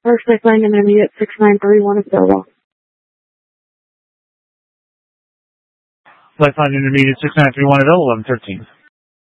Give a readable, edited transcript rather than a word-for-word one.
First Lifeline Intermediate 6931 is available. Lifeline Intermediate 6931 available, 1113.